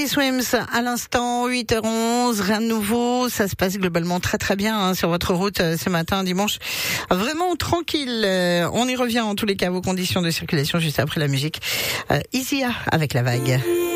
Teddy Swims à l'instant, 8h11, rien de nouveau. Ça se passe globalement très très bien sur votre route ce matin, dimanche. Vraiment tranquille. On y revient en tous les cas, vos conditions de circulation juste après la musique. Isia avec La Vague.